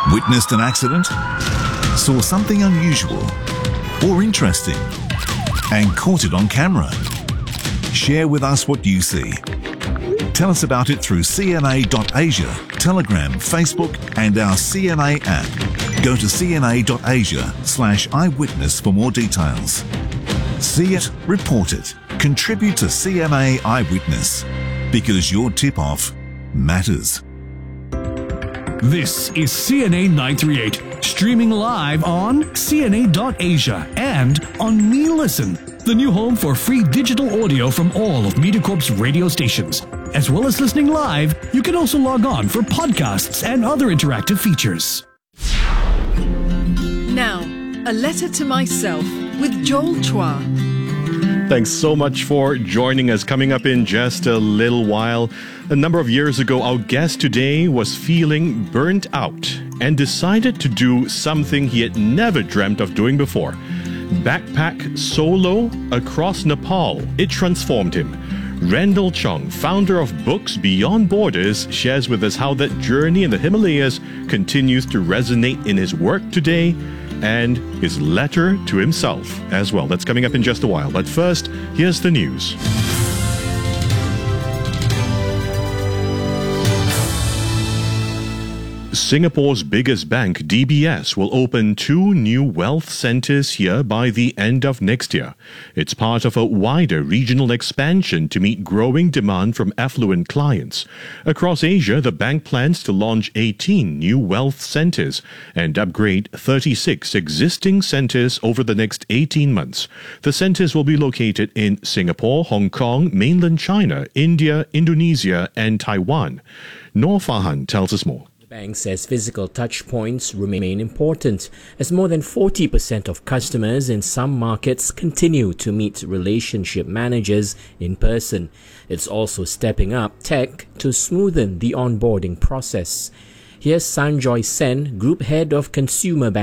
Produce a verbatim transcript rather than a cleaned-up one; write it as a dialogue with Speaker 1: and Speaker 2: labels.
Speaker 1: Witnessed an accident? Saw something unusual or interesting and caught it on camera? Share with us what you see. Tell us about it through C N A dot asia, Telegram, Facebook and our C N A app. Go to C N A dot asia slash eyewitness for more details. See it, report it, contribute to C N A Eyewitness, because your tip-off matters.
Speaker 2: This is C N A nine three eight, streaming live on C N A dot asia and on MeListen, the new home for free digital audio from all of MediaCorp's radio stations. As well as listening live, you can also log on for podcasts and other interactive features.
Speaker 3: Now, a letter to myself with Joel Chua.
Speaker 4: Thanks so much for joining us. Coming up in just a little while, a number of years ago, our guest today was feeling burnt out and decided to do something he had never dreamt of doing before. Backpack solo across Nepal. It transformed him. Randall Chong, founder of Books Beyond Borders, shares with us how that journey in the Himalayas continues to resonate in his work today and his letter to himself as well. That's coming up in just a while. But first, here's the news. Singapore's biggest bank, D B S, will open two new wealth centres here by the end of next year. It's part of a wider regional expansion to meet growing demand from affluent clients. Across Asia, the bank plans to launch eighteen new wealth centres and upgrade thirty-six existing centres over the next eighteen months. The centres will be located in Singapore, Hong Kong, mainland China, India, Indonesia and Taiwan. Noor Fahan tells us more.
Speaker 5: The bank says physical touchpoints remain important, as more than forty percent of customers in some markets continue to meet relationship managers in person. It's also stepping up tech to smoothen the onboarding process. Here's Sanjoy Sen, Group Head of Consumer Bank.